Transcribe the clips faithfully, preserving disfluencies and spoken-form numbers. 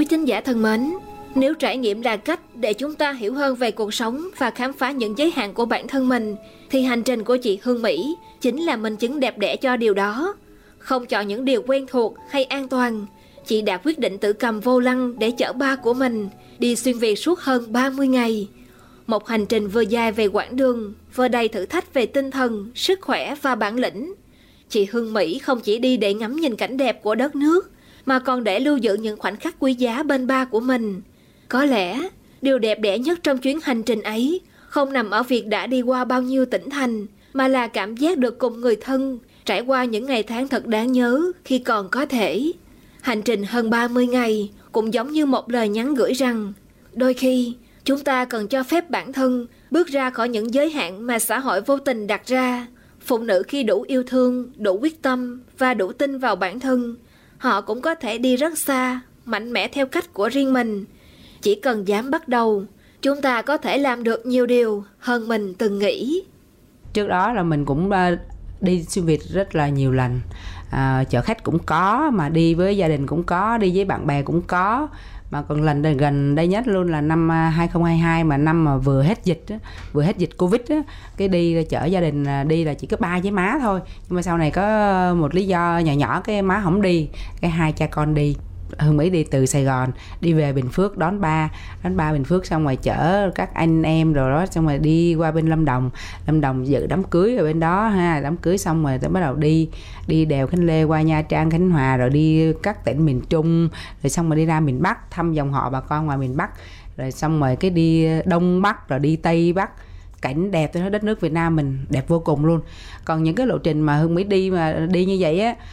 Quý thính giả thân mến, nếu trải nghiệm là cách để chúng ta hiểu hơn về cuộc sống và khám phá những giới hạn của bản thân mình, thì hành trình của chị Hương Mỹ chính là minh chứng đẹp đẽ cho điều đó. Không chọn những điều quen thuộc hay an toàn, chị đã quyết định tự cầm vô lăng để chở ba của mình đi xuyên Việt suốt hơn ba mươi ngày. Một hành trình vừa dài về quãng đường, vừa đầy thử thách về tinh thần, sức khỏe và bản lĩnh. Chị Hương Mỹ không chỉ đi để ngắm nhìn cảnh đẹp của đất nước, mà còn để lưu giữ những khoảnh khắc quý giá bên ba của mình. Có lẽ, điều đẹp đẽ nhất trong chuyến hành trình ấy không nằm ở việc đã đi qua bao nhiêu tỉnh thành, mà là cảm giác được cùng người thân, trải qua những ngày tháng thật đáng nhớ khi còn có thể. Hành trình hơn ba mươi ngày cũng giống như một lời nhắn gửi rằng, đôi khi chúng ta cần cho phép bản thân bước ra khỏi những giới hạn mà xã hội vô tình đặt ra. Phụ nữ khi đủ yêu thương, đủ quyết tâm và đủ tin vào bản thân, họ cũng có thể đi rất xa, mạnh mẽ theo cách của riêng mình. Chỉ cần dám bắt đầu, chúng ta có thể làm được nhiều điều hơn mình từng nghĩ. Trước đó là mình cũng đi xuyên Việt rất là nhiều lần. À, chở khách cũng có, mà đi với gia đình cũng có, đi với bạn bè cũng có. Mà còn lần gần đây nhất luôn là năm hai không hai hai, mà năm mà vừa hết dịch á, vừa hết dịch Covid á, cái đi chở gia đình đi là chỉ có ba với má thôi. Nhưng mà sau này có một lý do nhỏ nhỏ, cái má không đi, cái hai cha con đi. Hương Mỹ đi từ Sài Gòn đi về Bình Phước đón ba, đón ba Bình Phước xong rồi chở các anh em rồi đó, xong rồi đi qua bên Lâm Đồng, Lâm Đồng dự đám cưới ở bên đó ha, đám cưới xong rồi tới bắt đầu đi đi đèo Khánh Lê qua Nha Trang, Khánh Hòa, rồi đi các tỉnh miền Trung, rồi xong rồi đi ra miền Bắc thăm dòng họ bà con ngoài miền Bắc, rồi xong rồi cái đi Đông Bắc rồi đi Tây Bắc. Cảnh đẹp, tôi nói đất nước Việt Nam mình đẹp vô cùng luôn. Còn những cái lộ trình mà Hương Mỹ đi mà đi như vậy á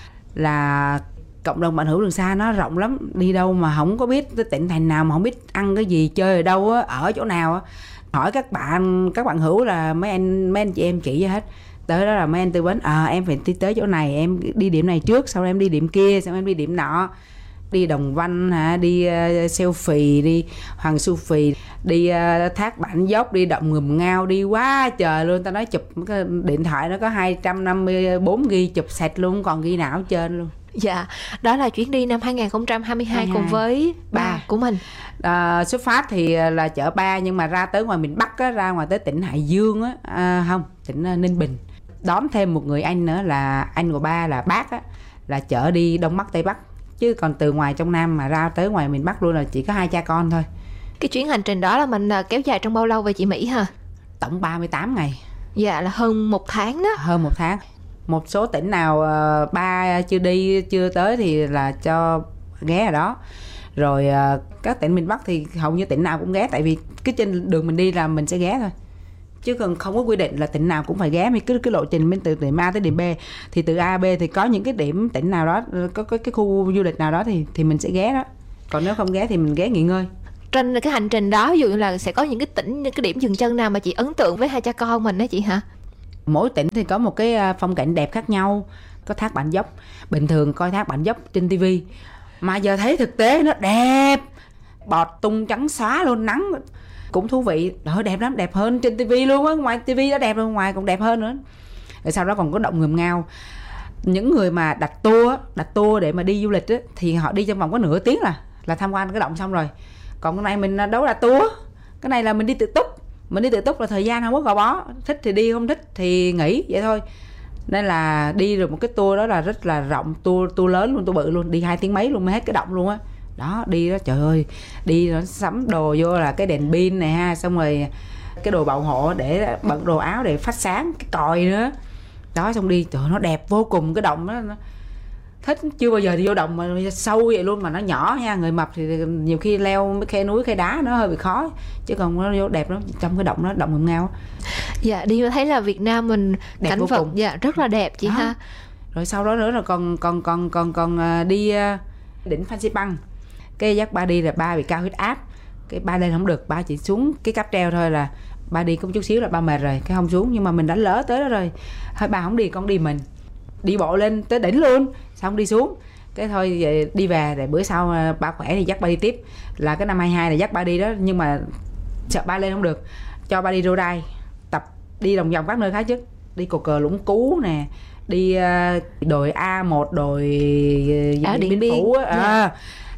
là cộng đồng bạn hữu Trường Sa nó rộng lắm, đi đâu mà không có biết cái tỉnh thành nào mà không biết ăn cái gì, chơi ở đâu á, ở chỗ nào á, hỏi các bạn các bạn hữu là mấy anh mấy anh chị em chỉ cho hết. Tới đó là mấy anh tư vấn, à em phải đi tới chỗ này, em đi điểm này trước, sau đó em đi điểm kia, sau đó em đi điểm nọ, đi Đồng Văn hả, đi uh, selfie, đi Hoàng Su Phì, đi uh, Thác Bản Dốc, đi Động Ngùm Ngao, đi quá trời luôn. Ta nói chụp cái điện thoại nó có hai trăm năm mươi tư gi bi chụp sạch luôn, còn ghi nào ở trên luôn. Dạ, đó là chuyến đi năm hai không hai hai cùng với ba của mình. À, xuất phát thì là chở ba, nhưng mà ra tới ngoài miền Bắc á, ra ngoài tới tỉnh Hải Dương á, à, không, tỉnh Ninh Bình. Đón thêm một người anh nữa là anh của ba là bác á, là chở đi Đông Bắc Tây Bắc. Chứ còn từ ngoài trong Nam mà ra tới ngoài miền Bắc luôn là chỉ có hai cha con thôi. Cái chuyến hành trình đó là mình kéo dài trong bao lâu vậy chị Mỹ hả? Tổng ba mươi tám ngày. Dạ, là hơn một tháng đó. Hơn một tháng. Một số tỉnh nào uh, ba chưa đi, chưa tới thì là cho ghé ở đó. Rồi uh, các tỉnh miền Bắc thì hầu như tỉnh nào cũng ghé, tại vì cái trên đường mình đi là mình sẽ ghé thôi. Chứ còn không có quy định là tỉnh nào cũng phải ghé. Mình cứ cái lộ trình bên từ điểm A tới điểm B, thì từ A B thì có những cái điểm tỉnh nào đó, có cái, cái khu du lịch nào đó thì thì mình sẽ ghé đó. Còn nếu không ghé thì mình ghé nghỉ ngơi. Trên cái hành trình đó, ví dụ như là sẽ có những cái tỉnh, những cái điểm dừng chân nào mà chị ấn tượng với hai cha con mình đó chị hả? Mỗi tỉnh thì có một cái phong cảnh đẹp khác nhau. Có Thác Bản Dốc, bình thường coi Thác Bản Dốc trên tivi, mà giờ thấy thực tế nó đẹp, bọt tung trắng xóa luôn, nắng cũng thú vị. Đó, đẹp lắm, đẹp hơn trên tivi luôn á. Ngoài tivi đã đẹp rồi, ngoài còn đẹp hơn nữa. Rồi sau đó còn có Động Ngùm Ngao. Những người mà đặt tour đặt tour để mà đi du lịch á, thì họ đi trong vòng có nửa tiếng là là tham quan cái động xong rồi. Còn cái này mình đâu là tour, cái này là mình đi tự túc. Mình đi tự túc là thời gian không có gò bó, thích thì đi, không thích thì nghỉ, vậy thôi. Nên là đi rồi một cái tour đó là rất là rộng, tour tour lớn luôn, tour bự luôn, đi hai tiếng mấy luôn mới hết cái động luôn á. Đó, đi đó trời ơi, đi nó sắm đồ vô là cái đèn pin này ha, xong rồi cái đồ bảo hộ để bận đồ áo để phát sáng, cái còi nữa. Đó, xong đi, trời ơi, nó đẹp vô cùng, cái động đó nó thích. Chưa bao giờ đi vô động mà sâu vậy luôn, mà nó nhỏ nha. Người mập thì nhiều khi leo mấy khe núi khe đá nó hơi bị khó, chứ còn nó vô đẹp lắm. Trong cái động đó, Động Ngùm Ngao. Dạ, đi thấy là Việt Nam mình đẹp cảnh vô vật cùng. Dạ, rất là đẹp chị đó. Ha. Rồi sau đó nữa là còn còn còn còn còn đi đỉnh Phan Xipang. Cái dắt ba đi là ba bị cao huyết áp, cái ba lên không được, ba chỉ xuống cái cáp treo thôi, là ba đi có một chút xíu là ba mệt rồi, cái không xuống. Nhưng mà mình đã lỡ tới đó rồi, thôi ba không đi, con đi mình đi bộ lên tới đỉnh luôn, xong đi xuống. Cái thôi đi về, để bữa sau ba khỏe thì dắt ba đi tiếp. Là cái năm hai hai là dắt ba đi đó, nhưng mà sợ ba lên không được, cho ba đi Rô Đai tập, đi vòng vòng các nơi khác chứ, đi Cột Cờ Lũng Cú nè, đi uh, đồi A một, đồi uh, ở Điện Biên Biên Phủ á, à,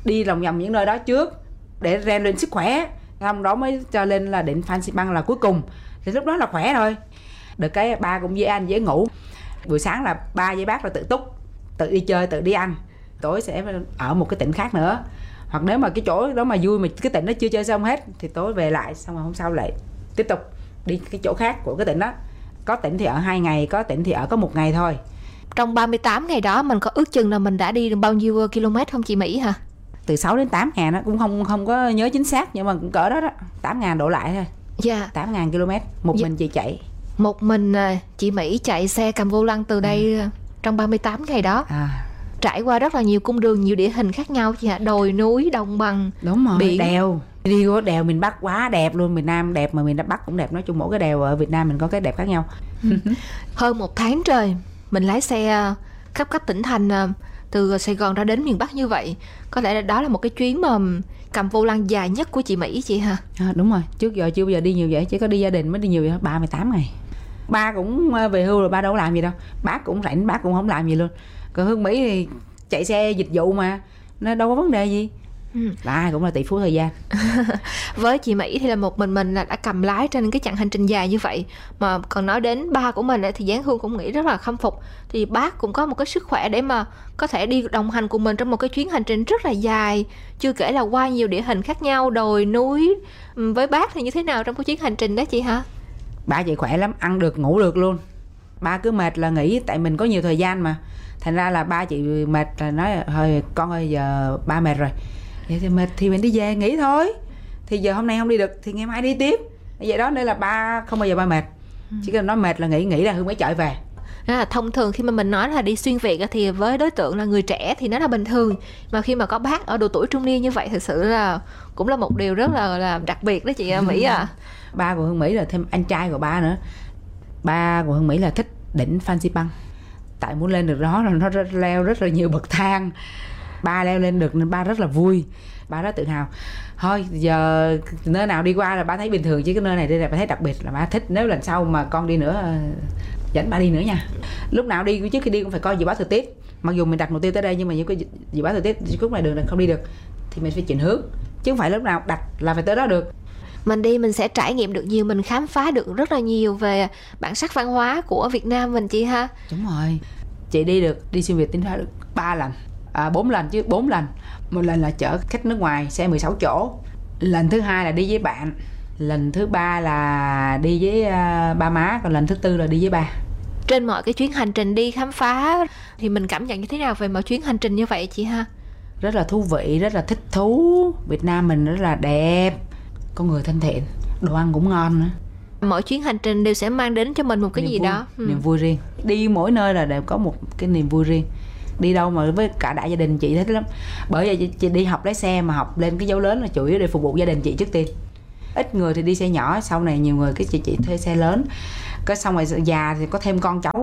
đi lòng vòng những nơi đó trước để rèn luyện sức khỏe, xong đó mới cho lên là đỉnh Phan Xipang là cuối cùng, thì lúc đó là khỏe rồi. Được cái ba cũng dễ ăn dễ ngủ, buổi sáng là ba với bác là tự túc, tự đi chơi tự đi ăn, tối sẽ ở một cái tỉnh khác nữa, hoặc nếu mà cái chỗ đó mà vui mà cái tỉnh đó chưa chơi xong hết thì tối về lại, xong rồi hôm sau lại tiếp tục đi cái chỗ khác của cái tỉnh đó. Có tỉnh thì ở hai ngày, có tỉnh thì ở có một ngày thôi. Trong ba mươi tám ngày đó mình có ước chừng là mình đã đi được bao nhiêu km không chị Mỹ hả? Từ sáu đến tám ngàn, nó cũng không không có nhớ chính xác, nhưng mà cũng cỡ đó đó, tám ngàn đổ lại thôi. Dạ. Yeah. tám ngàn km một Dạ. mình chị chạy. Một mình chị Mỹ chạy xe cầm vô lăng từ đây à. Trong ba mươi tám ngày đó À. Trải qua rất là nhiều cung đường, nhiều địa hình khác nhau chị ạ, đồi núi, đồng bằng. Đúng rồi, biển. Đèo. Đi qua đèo miền Bắc quá đẹp luôn, miền Nam đẹp mà miền Bắc cũng đẹp, nói chung mỗi cái đèo ở Việt Nam mình có cái đẹp khác nhau. Hơn một tháng trời mình lái xe khắp các tỉnh thành từ Sài Gòn ra đến miền Bắc như vậy, có lẽ là đó là một cái chuyến mà cầm vô lăng dài nhất của chị Mỹ chị hả? À, đúng rồi, trước giờ chưa bao giờ đi nhiều vậy, chỉ có đi gia đình mới đi nhiều vậy, ba mươi tám ngày. Ba cũng về hưu rồi, ba đâu có làm gì đâu, bác cũng rảnh, bác cũng không làm gì luôn. Còn Hương Mỹ thì chạy xe dịch vụ mà, nó đâu có vấn đề gì. Ừ. Ba cũng là tỷ phú thời gian. Với chị Mỹ thì là một mình mình là đã cầm lái trên cái chặng hành trình dài như vậy. Mà còn nói đến ba của mình thì Giáng Hương cũng nghĩ rất là khâm phục. Thì bác cũng có một cái sức khỏe để mà có thể đi đồng hành cùng mình trong một cái chuyến hành trình rất là dài. Chưa kể là qua nhiều địa hình khác nhau, đồi, núi. Với bác thì như thế nào trong cái chuyến hành trình đó chị hả? Ba chị khỏe lắm, ăn được ngủ được luôn. Ba cứ mệt là nghỉ, tại mình có nhiều thời gian mà. Thành ra là ba chị mệt là nói thôi con ơi giờ ba mệt rồi, vậy thì mệt thì mình đi về nghỉ thôi. Thì giờ hôm nay không đi được thì ngày mai đi tiếp. Vậy đó, nên là ba không bao giờ ba mệt. Chỉ cần nói mệt là nghỉ, nghỉ là Hương mới chạy về. Đó là thông thường khi mà mình nói là đi xuyên Việt thì với đối tượng là người trẻ thì nó là bình thường. Mà khi mà có bác ở độ tuổi trung niên như vậy thực sự là cũng là một điều rất là, là đặc biệt đó chị Mỹ à. Ba của Hương Mỹ là thêm anh trai của ba nữa. Ba của Hương Mỹ là thích đỉnh Phan Xipang, tại muốn lên được đó là nó rất, leo rất là nhiều bậc thang. Ba leo lên được nên ba rất là vui, ba rất tự hào. Thôi giờ nơi nào đi qua là ba thấy bình thường, chứ cái nơi này đây là ba thấy đặc biệt, là ba thích. Nếu lần sau mà con đi nữa dẫn ba đi nữa nha. Lúc nào đi trước khi đi cũng phải coi dự báo thời tiết. Mặc dù mình đặt mục tiêu tới đây nhưng mà những cái dự báo thời tiết lúc này đường này không đi được thì mình phải chuyển hướng, chứ không phải lúc nào đặt là phải tới đó được. Mình đi mình sẽ trải nghiệm được nhiều, mình khám phá được rất là nhiều về bản sắc văn hóa của Việt Nam mình chị ha. Đúng rồi, chị đi được đi xuyên Việt tính ra được ba lần, à bốn lần chứ, bốn lần. Một lần là chở khách nước ngoài xe mười sáu chỗ, lần thứ hai là đi với bạn, lần thứ ba là đi với uh, ba má, còn lần thứ tư là đi với ba. Trên mọi cái chuyến hành trình đi khám phá thì mình cảm nhận như thế nào về mọi chuyến hành trình như vậy chị ha? Rất là thú vị, rất là thích thú. Việt Nam mình rất là đẹp, con người thân thiện, đồ ăn cũng ngon nữa. Mỗi chuyến hành trình đều sẽ mang đến cho mình một cái niềm gì vui, đó niềm vui riêng. Đi mỗi nơi là đều có một cái niềm vui riêng. Đi đâu mà với cả đại gia đình chị thích lắm. Bởi vậy chị, chị đi học lái xe mà học lên cái dấu lớn là chủ yếu để phục vụ gia đình chị trước tiên. Ít người thì đi xe nhỏ, sau này nhiều người cái chị chị thuê xe lớn. Cái xong rồi già thì có thêm con cháu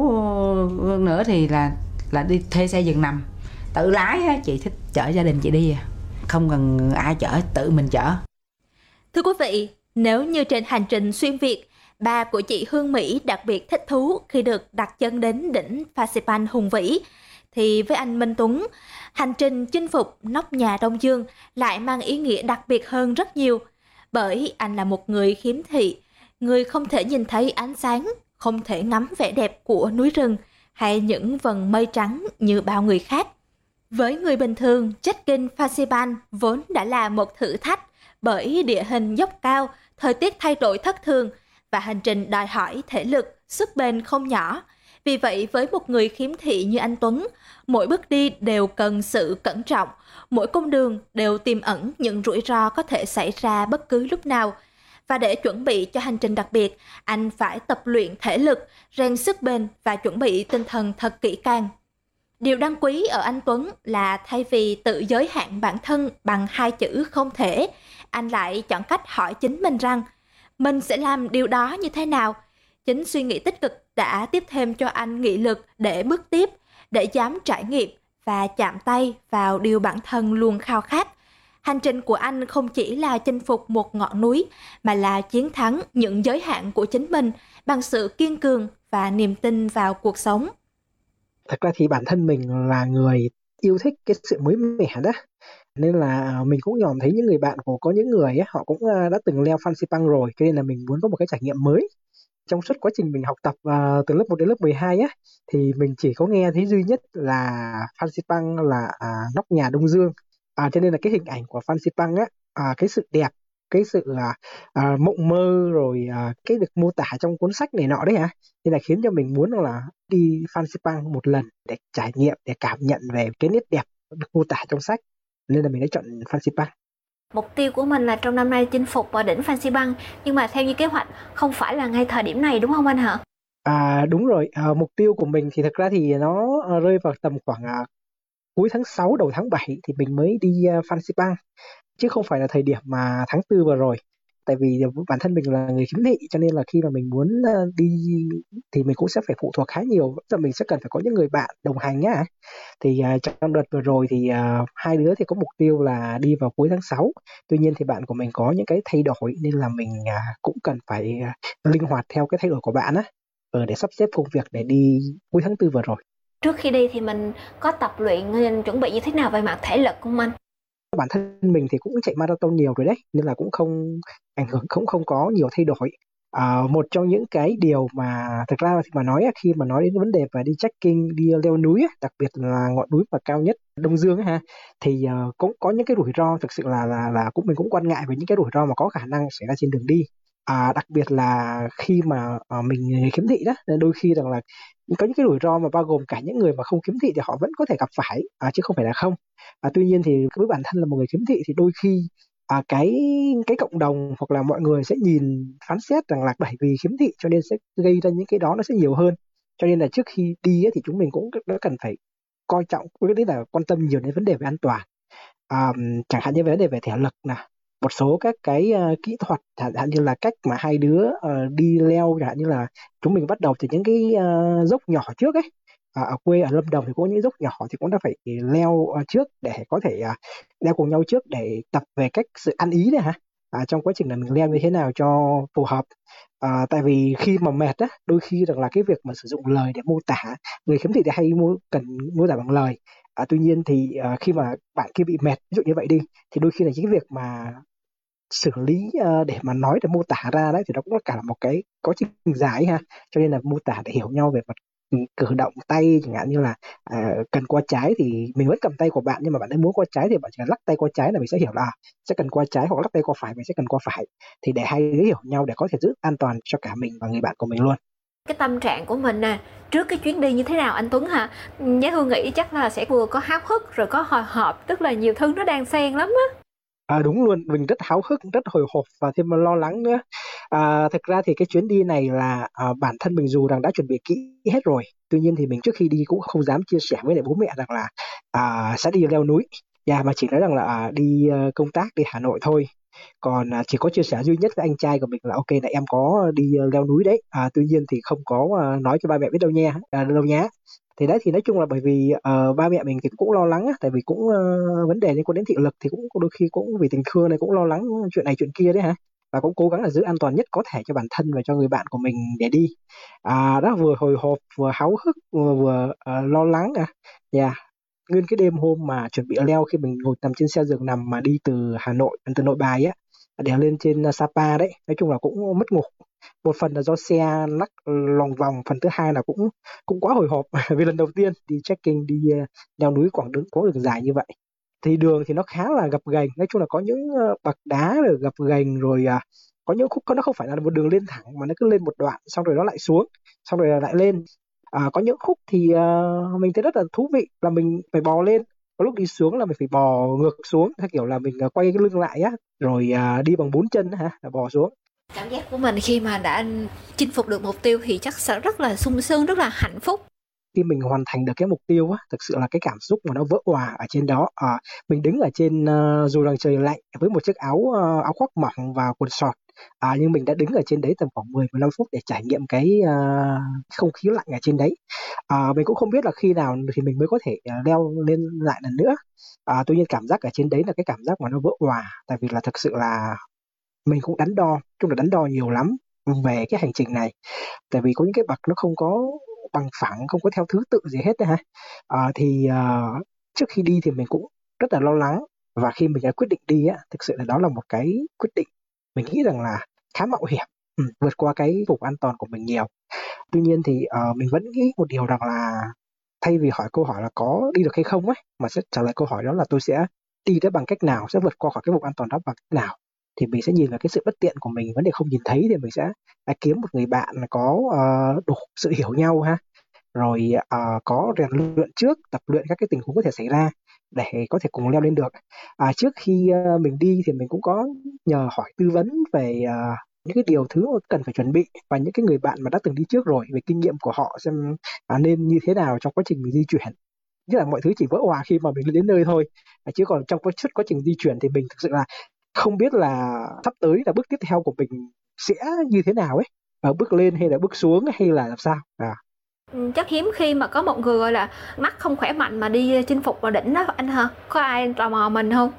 nữa thì là là đi thuê xe giường nằm. Tự lái á, chị thích chở gia đình chị đi à. Không cần ai chở, tự mình chở. Thưa quý vị, nếu như trên hành trình xuyên Việt, ba của chị Hương Mỹ đặc biệt thích thú khi được đặt chân đến đỉnh Phan Xipang hùng vĩ, thì với anh Minh Tuấn, hành trình chinh phục nóc nhà Đông Dương lại mang ý nghĩa đặc biệt hơn rất nhiều. Bởi anh là một người khiếm thị, người không thể nhìn thấy ánh sáng, không thể ngắm vẻ đẹp của núi rừng hay những vầng mây trắng như bao người khác. Với người bình thường, trekking Phan Xipang vốn đã là một thử thách bởi địa hình dốc cao, thời tiết thay đổi thất thường và hành trình đòi hỏi thể lực, sức bền không nhỏ. Vì vậy, với một người khiếm thị như anh Tuấn, mỗi bước đi đều cần sự cẩn trọng, mỗi cung đường đều tiềm ẩn những rủi ro có thể xảy ra bất cứ lúc nào. Và để chuẩn bị cho hành trình đặc biệt, anh phải tập luyện thể lực, rèn sức bền và chuẩn bị tinh thần thật kỹ càng. Điều đáng quý ở anh Tuấn là thay vì tự giới hạn bản thân bằng hai chữ không thể, anh lại chọn cách hỏi chính mình rằng mình sẽ làm điều đó như thế nào. Chính suy nghĩ tích cực đã tiếp thêm cho anh nghị lực để bước tiếp, để dám trải nghiệm và chạm tay vào điều bản thân luôn khao khát. Hành trình của anh không chỉ là chinh phục một ngọn núi, mà là chiến thắng những giới hạn của chính mình bằng sự kiên cường và niềm tin vào cuộc sống. Thật ra thì bản thân mình là người yêu thích cái sự mới mẻ đó. nên là mình cũng nhòm thấy những người bạn của có những người ấy, họ cũng à, đã từng leo Fansipan rồi, cho nên là mình muốn có một cái trải nghiệm mới. Trong suốt quá trình mình học tập à, từ lớp một đến lớp mười hai á, thì mình chỉ có nghe thấy duy nhất là Fansipan là à, nóc nhà Đông Dương. À, cho nên là cái hình ảnh của Fansipan á, à, cái sự đẹp, cái sự à, à, mộng mơ, rồi à, cái được mô tả trong cuốn sách này nọ đấy hả, nên là khiến cho mình muốn là đi Fansipan một lần để trải nghiệm, để cảm nhận về cái nét đẹp được mô tả trong sách, nên là mình đã chọn Fansipan. Mục tiêu của mình là trong năm nay chinh phục ở đỉnh Fansipan, nhưng mà theo như kế hoạch không phải là ngay thời điểm này đúng không anh hả? À, đúng rồi, à, mục tiêu của mình thì thật ra thì nó à, rơi vào tầm khoảng à, cuối tháng sáu đầu tháng bảy thì mình mới đi uh, Fansipan, chứ không phải là thời điểm mà tháng tư vừa rồi. Tại vì bản thân mình là người khiếm thị, cho nên là khi mà mình muốn uh, đi thì mình cũng sẽ phải phụ thuộc khá nhiều, tức là mình sẽ cần phải có những người bạn đồng hành nhá. Thì uh, trong đợt vừa rồi thì uh, hai đứa thì có mục tiêu là đi vào cuối tháng sáu. Tuy nhiên thì bạn của mình có những cái thay đổi, nên là mình uh, cũng cần phải uh, linh hoạt theo cái thay đổi của bạn á, ờ, để sắp xếp công việc để đi cuối tháng tư vừa rồi. Trước khi đi thì mình có tập luyện, chuẩn bị như thế nào về mặt thể lực không anh? Bản thân mình thì cũng chạy marathon nhiều rồi đấy, nên là cũng không ảnh hưởng, cũng không có nhiều thay đổi. À, một trong những cái điều mà thực ra thì mà nói á, khi mà nói đến vấn đề và đi trekking, đi leo núi á, đặc biệt là ngọn núi mà cao nhất Đông Dương ấy ha, thì uh, cũng có những cái rủi ro, thực sự là là là cũng mình cũng quan ngại về những cái rủi ro mà có khả năng xảy ra trên đường đi. À, đặc biệt là khi mà uh, mình người khiếm thị đó, nên đôi khi rằng là có những cái rủi ro mà bao gồm cả những người mà không khiếm thị thì họ vẫn có thể gặp phải, à, chứ không phải là không. À, tuy nhiên thì với bản thân là một người khiếm thị thì đôi khi à, cái cái cộng đồng hoặc là mọi người sẽ nhìn phán xét rằng là bởi vì khiếm thị cho nên sẽ gây ra những cái đó nó sẽ nhiều hơn. Cho nên là trước khi đi ấy, thì chúng mình cũng đã cần phải coi trọng, cái đấy là quan tâm nhiều đến vấn đề về an toàn. À, chẳng hạn như vấn đề về thể lực nè, một số các cái uh, kỹ thuật, chẳng hạn như là cách mà hai đứa uh, đi leo, chẳng hạn như là chúng mình bắt đầu từ những cái uh, dốc nhỏ trước ấy. À, ở quê ở Lâm Đồng thì có những dốc nhỏ thì cũng đã phải leo uh, trước để có thể uh, leo cùng nhau trước để tập về cách sự ăn ý này hả, à, trong quá trình là mình leo như thế nào cho phù hợp. À, tại vì khi mà mệt á, đôi khi rằng là cái việc mà sử dụng lời để mô tả, người khiếm thị thì hay mô, cần mô tả bằng lời. À, tuy nhiên thì à, khi mà bạn kia bị mệt, ví dụ như vậy đi, thì đôi khi là những cái việc mà xử lý uh, để mà nói để mô tả ra đấy thì nó cũng là cả một cái quá trình dài ha. Cho nên là mô tả để hiểu nhau về mặt ừ, cử động tay, chẳng hạn như là uh, cần qua trái thì mình vẫn cầm tay của bạn, nhưng mà bạn ấy muốn qua trái thì bạn chỉ cần lắc tay qua trái là mình sẽ hiểu là à, sẽ cần qua trái, hoặc lắc tay qua phải mình sẽ cần qua phải, thì để hai đứa hiểu nhau để có thể giữ an toàn cho cả mình và người bạn của mình luôn. Cái tâm trạng của mình nè, trước cái chuyến đi như thế nào anh Tuấn hả? Giá Hương nghĩ chắc là sẽ vừa có háo hức rồi có hồi hộp, tức là nhiều thứ nó đang xen lắm á. À, đúng luôn, mình rất háo hức, rất hồi hộp và thêm lo lắng nữa. À, thực ra thì cái chuyến đi này là à, bản thân mình dù rằng đã chuẩn bị kỹ hết rồi, tuy nhiên thì mình trước khi đi cũng không dám chia sẻ với lại bố mẹ rằng là à, sẽ đi leo núi. Dạ, mà chỉ nói rằng là à, đi uh, công tác đi Hà Nội thôi. Còn à, chỉ có chia sẻ duy nhất với anh trai của mình là ok là em có đi uh, leo núi đấy. À, tuy nhiên thì không có uh, nói cho ba mẹ biết đâu nha, à, đâu nhá. Thì đấy, thì nói chung là bởi vì uh, ba mẹ mình thì cũng lo lắng á, tại vì cũng uh, vấn đề liên quan đến thị lực thì cũng đôi khi cũng vì tình thương này cũng lo lắng chuyện này chuyện kia đấy hả, và cũng cố gắng là giữ an toàn nhất có thể cho bản thân và cho người bạn của mình để đi. À, đó, vừa hồi hộp vừa háo hức vừa, vừa uh, lo lắng à. Dạ, yeah. Nguyên cái đêm hôm mà chuẩn bị leo, khi mình ngồi nằm trên xe giường nằm mà đi từ Hà Nội, từ Nội Bài á để lên trên uh, Sapa đấy, nói chung là cũng mất ngủ. Một phần là do xe lắc lòng vòng, phần thứ hai là cũng cũng quá hồi hộp vì lần đầu tiên đi trekking, đi uh, leo núi quãng đường có đường dài như vậy. Thì đường thì nó khá là gập ghềnh, nói chung là có những uh, bậc đá rồi gập ghềnh, rồi uh, có những khúc nó không phải là một đường lên thẳng mà nó cứ lên một đoạn xong rồi nó lại xuống, xong rồi lại lên. À, có những khúc thì uh, mình thấy rất là thú vị là mình phải bò lên, có lúc đi xuống là mình phải bò ngược xuống, theo kiểu là mình uh, quay cái lưng lại á, rồi uh, đi bằng bốn chân hả, là bò xuống. Cảm giác của mình khi mà đã chinh phục được mục tiêu thì chắc sẽ rất là sung sướng, rất là hạnh phúc. Khi mình hoàn thành được cái mục tiêu á, thực sự là cái cảm xúc mà nó vỡ òa ở trên đó. À, mình đứng ở trên uh, dù rằng trời lạnh với một chiếc áo uh, áo khoác mỏng và quần sọt, à, nhưng mình đã đứng ở trên đấy tầm khoảng mười mười lăm phút để trải nghiệm cái uh, không khí lạnh ở trên đấy. À, mình cũng không biết là khi nào thì mình mới có thể uh, leo lên lại lần nữa. À, tuy nhiên cảm giác ở trên đấy là cái cảm giác mà nó vỡ òa, tại vì là thực sự là mình cũng đắn đo, chung là đắn đo nhiều lắm về cái hành trình này, tại vì có những cái bậc nó không có bằng phẳng, không có theo thứ tự gì hết đấy ha. À, thì uh, trước khi đi thì mình cũng rất là lo lắng Và khi mình đã quyết định đi á, thực sự là đó là một cái quyết định mình nghĩ rằng là khá mạo hiểm, ừ, vượt qua cái vùng an toàn của mình nhiều. Tuy nhiên thì uh, mình vẫn nghĩ một điều rằng là thay vì hỏi câu hỏi là có đi được hay không ấy, mà sẽ trả lời câu hỏi đó là tôi sẽ đi tới bằng cách nào, sẽ vượt qua khỏi cái vùng an toàn đó bằng cách nào. Thì mình sẽ nhìn vào cái sự bất tiện của mình, vấn đề không nhìn thấy, thì mình sẽ à, kiếm một người bạn có uh, đủ sự hiểu nhau ha, rồi uh, có rèn luyện trước, tập luyện các cái tình huống có thể xảy ra để có thể cùng leo lên được. À, trước khi uh, mình đi thì mình cũng có nhờ hỏi tư vấn về uh, những cái điều thứ mà cần phải chuẩn bị, và những cái người bạn mà đã từng đi trước rồi về kinh nghiệm của họ xem à, nên như thế nào trong quá trình mình di chuyển. Nhất là mọi thứ chỉ vỡ òa khi mà mình đến nơi thôi, à, chứ còn trong quá, suốt quá trình di chuyển thì mình thực sự là không biết là sắp tới là bước tiếp theo của mình sẽ như thế nào ấy, à, bước lên hay là bước xuống hay là làm sao. À. Chắc hiếm khi mà có một người gọi là mắt không khỏe mạnh mà đi chinh phục vào đỉnh đó anh hả? Có ai tò mò mình không?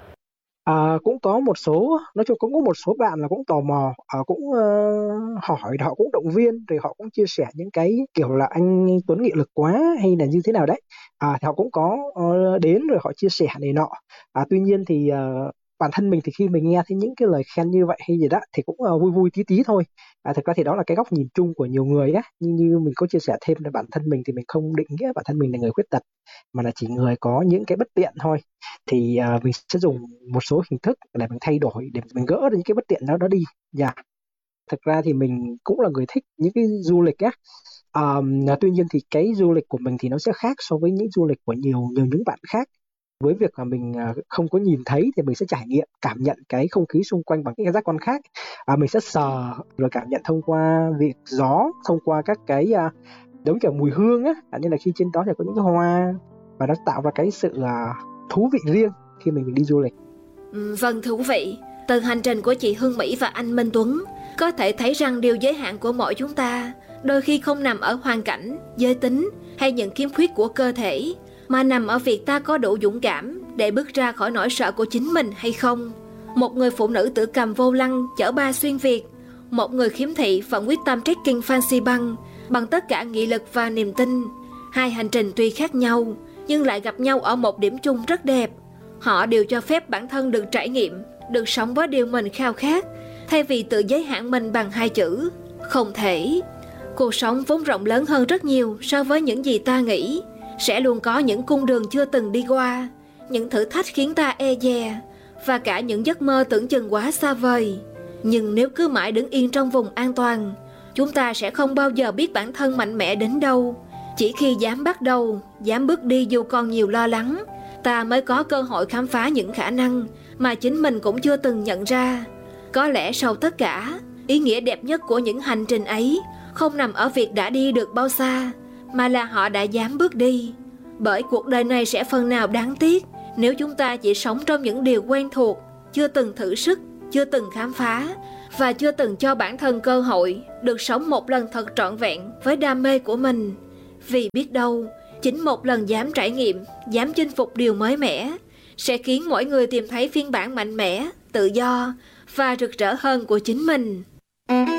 À, cũng có một số, nói chung cũng có một số bạn là cũng tò mò, à, cũng uh, hỏi, họ cũng động viên, rồi họ cũng chia sẻ những cái kiểu là anh Tuấn nghị lực quá hay là như thế nào đấy. À, thì họ cũng có uh, đến rồi họ chia sẻ này nọ. À, tuy nhiên thì uh, bản thân mình thì khi mình nghe thấy những cái lời khen như vậy hay gì đó thì cũng uh, vui vui tí tí thôi. À, thực ra thì đó là cái góc nhìn chung của nhiều người á, nhưng như mình có chia sẻ thêm là bản thân mình thì mình không định nghĩa bản thân mình là người khuyết tật, mà là chỉ người có những cái bất tiện thôi. Thì uh, mình sẽ dùng một số hình thức để mình thay đổi, để mình gỡ được những cái bất tiện đó đó đi. Dạ. Yeah. Thực ra thì mình cũng là người thích những cái du lịch á. Um, tuy nhiên thì cái du lịch của mình thì nó sẽ khác so với những du lịch của nhiều nhiều những bạn khác. Với việc là mình uh, không có nhìn thấy thì mình sẽ trải nghiệm, cảm nhận cái không khí xung quanh bằng cái giác quan khác. Uh, mình sẽ sờ rồi cảm nhận thông qua việc gió, thông qua các cái uh, giống kiểu mùi hương á, như là khi trên đó thì có những cái hoa, và nó tạo ra cái sự uh, thú vị riêng khi mình, mình đi du lịch. Ừ, vâng, thú vị. Từ hành trình của chị Hương Mỹ và anh Minh Tuấn có thể thấy rằng điều giới hạn của mỗi chúng ta đôi khi không nằm ở hoàn cảnh, giới tính hay những khiếm khuyết của cơ thể, mà nằm ở việc ta có đủ dũng cảm để bước ra khỏi nỗi sợ của chính mình hay không. Một người phụ nữ tự cầm vô lăng chở ba xuyên Việt, một người khiếm thị vẫn quyết tâm trekking Fansipan Bang bằng tất cả nghị lực và niềm tin. Hai hành trình tuy khác nhau nhưng lại gặp nhau ở một điểm chung rất đẹp. Họ đều cho phép bản thân được trải nghiệm, được sống với điều mình khao khát, thay vì tự giới hạn mình bằng hai chữ không thể. Cuộc sống vốn rộng lớn hơn rất nhiều so với những gì ta nghĩ. Sẽ luôn có những cung đường chưa từng đi qua, những thử thách khiến ta e dè, và cả những giấc mơ tưởng chừng quá xa vời. Nhưng nếu cứ mãi đứng yên trong vùng an toàn, chúng ta sẽ không bao giờ biết bản thân mạnh mẽ đến đâu. Chỉ khi dám bắt đầu, dám bước đi dù còn nhiều lo lắng, ta mới có cơ hội khám phá những khả năng mà chính mình cũng chưa từng nhận ra. Có lẽ sau tất cả, ý nghĩa đẹp nhất của những hành trình ấy không nằm ở việc đã đi được bao xa, mà là họ đã dám bước đi. Bởi cuộc đời này sẽ phần nào đáng tiếc nếu chúng ta chỉ sống trong những điều quen thuộc, chưa từng thử sức, chưa từng khám phá, và chưa từng cho bản thân cơ hội được sống một lần thật trọn vẹn với đam mê của mình. Vì biết đâu, chính một lần dám trải nghiệm, dám chinh phục điều mới mẻ sẽ khiến mỗi người tìm thấy phiên bản mạnh mẽ, tự do và rực rỡ hơn của chính mình.